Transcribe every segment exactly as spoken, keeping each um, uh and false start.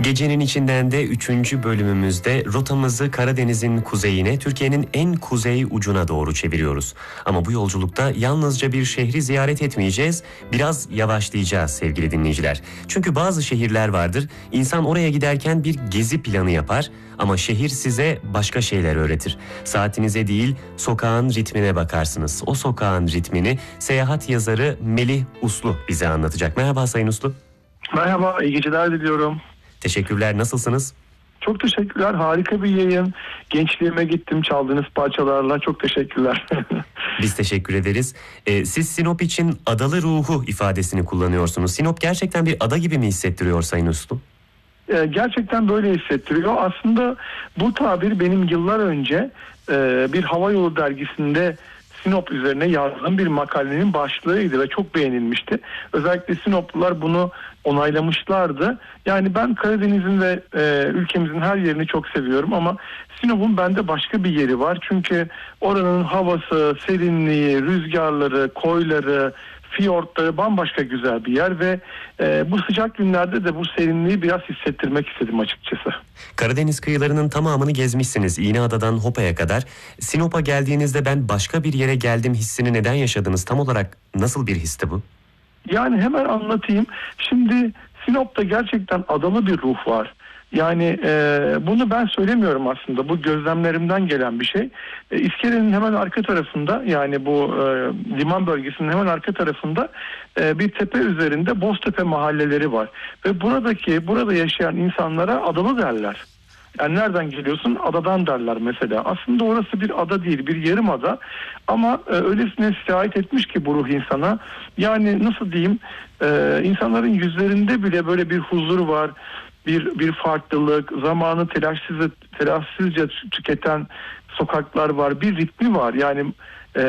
Gecenin içinden de üçüncü bölümümüzde rotamızı Karadeniz'in kuzeyine, Türkiye'nin en kuzey ucuna doğru çeviriyoruz. Ama bu yolculukta yalnızca bir şehri ziyaret etmeyeceğiz, biraz yavaşlayacağız sevgili dinleyiciler. Çünkü bazı şehirler vardır, insan oraya giderken bir gezi planı yapar ama şehir size başka şeyler öğretir. Saatinize değil, sokağın ritmine bakarsınız. O sokağın ritmini seyahat yazarı Melih Uslu bize anlatacak. Merhaba Sayın Uslu. Merhaba, iyi geceler diliyorum. Teşekkürler, nasılsınız? Çok teşekkürler, harika bir yayın. Gençliğime gittim çaldığınız parçalarla, çok teşekkürler. Biz teşekkür ederiz. Ee, siz Sinop için adalı ruhu ifadesini kullanıyorsunuz. Sinop gerçekten bir ada gibi mi hissettiriyor Sayın Uslu? Ee, gerçekten böyle hissettiriyor. Aslında bu tabir benim yıllar önce e, bir havayolu dergisinde Sinop üzerine yazdığım bir makalenin başlığıydı ve çok beğenilmişti. Özellikle Sinoplular bunu onaylamışlardı. Yani ben Karadeniz'in ve e, ülkemizin her yerini çok seviyorum ama Sinop'un bende başka bir yeri var. Çünkü oranın havası, serinliği, rüzgarları, koyları, fiyortları bambaşka güzel bir yer ve e, bu sıcak günlerde de bu serinliği biraz hissettirmek istedim açıkçası. Karadeniz kıyılarının tamamını gezmişsiniz, İğneada'dan Hopa'ya kadar. Sinop'a geldiğinizde ben başka bir yere geldim hissini neden yaşadınız? Tam olarak nasıl bir histi bu? Yani hemen anlatayım. Şimdi Sinop'ta gerçekten adalı bir ruh var. Yani e, bunu ben söylemiyorum aslında. Bu gözlemlerimden gelen bir şey. E, İskelenin hemen arka tarafında, yani bu e, liman bölgesinin hemen arka tarafında e, bir tepe üzerinde Boztepe mahalleleri var. Ve buradaki burada yaşayan insanlara adalı derler. Yani nereden geliyorsun? Adadan derler mesela. Aslında orası bir ada değil, bir yarım ada. Ama e, öylesine sirayet etmiş ki bu ruh insana. Yani nasıl diyeyim? E, insanların yüzlerinde bile böyle bir huzur var. Bir bir farklılık, zamanı telaşsız telaşsızca tüketen sokaklar var. Bir ritmi var. Yani e,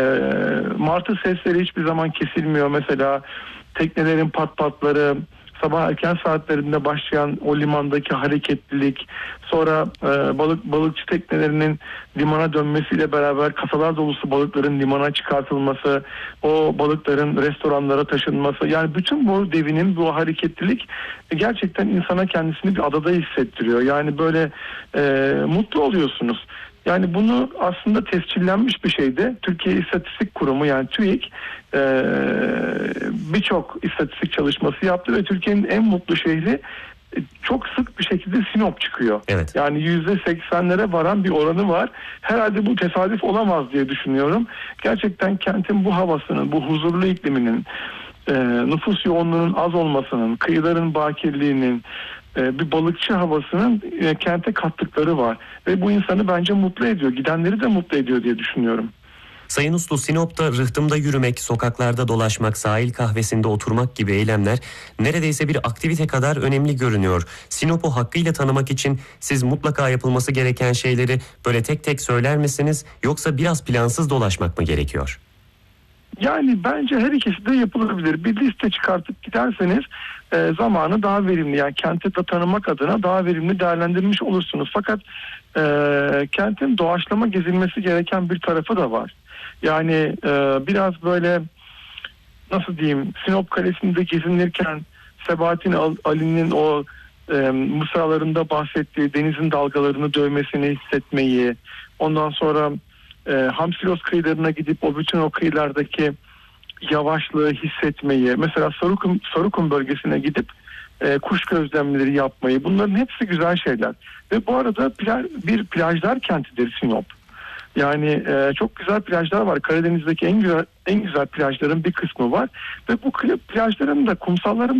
martı sesleri hiçbir zaman kesilmiyor mesela. Teknelerin pat patları, sabah erken saatlerinde başlayan o limandaki hareketlilik, sonra e, balık balıkçı teknelerinin limana dönmesiyle beraber kasalar dolusu balıkların limana çıkartılması, o balıkların restoranlara taşınması, yani bütün bu devinin bu hareketlilik gerçekten insana kendisini bir adada hissettiriyor. Yani böyle e, mutlu oluyorsunuz. Yani bunu aslında tescillenmiş bir şeydi. Türkiye İstatistik Kurumu, yani TÜİK e, birçok istatistik çalışması yaptı ve Türkiye'nin en mutlu şehri e, çok sık bir şekilde Sinop çıkıyor. Evet. Yani yüzde seksenlere varan bir oranı var. Herhalde bu tesadüf olamaz diye düşünüyorum. Gerçekten kentin bu havasının, bu huzurlu ikliminin, e, nüfus yoğunluğunun az olmasının, kıyıların bakirliğinin, bir balıkçı havasının kente kattıkları var. Ve bu insanı bence mutlu ediyor. Gidenleri de mutlu ediyor diye düşünüyorum. Sayın Uslu, Sinop'ta rıhtımda yürümek, sokaklarda dolaşmak, sahil kahvesinde oturmak gibi eylemler neredeyse bir aktivite kadar önemli görünüyor. Sinop'u hakkıyla tanımak için siz mutlaka yapılması gereken şeyleri böyle tek tek söyler misiniz? Yoksa biraz plansız dolaşmak mı gerekiyor? Yani bence her ikisi de yapılabilir. Bir liste çıkartıp giderseniz e, zamanı daha verimli, yani kenti de tanımak adına daha verimli değerlendirmiş olursunuz. Fakat e, kentin doğaçlama gezilmesi gereken bir tarafı da var. Yani e, biraz böyle nasıl diyeyim, Sinop Kalesi'nde gezinirken Sebahattin Ali'nin o e, mısralarında bahsettiği denizin dalgalarını dövmesini hissetmeyi, ondan sonra E, Hamsilos kıyılarına gidip o bütün o kıyılardaki yavaşlığı hissetmeyi, mesela Sarukum, Sarukum bölgesine gidip e, kuş gözlemleri yapmayı, bunların hepsi güzel şeyler. Ve bu arada plaj, bir plajlar kentidir Sinop. Yani e, çok güzel plajlar var. Karadeniz'deki en güzel en güzel plajların bir kısmı var ve bu plajların da, kumsalların